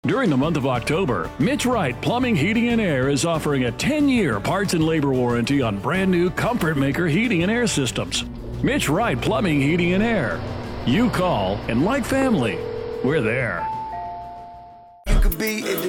During the month of October, Mitch Wright Plumbing, Heating, and Air is offering a 10-year parts and labor warranty on brand new Comfort Maker heating and air systems. Mitch Wright Plumbing, Heating, and Air. You call, and like family, we're there. You could be in the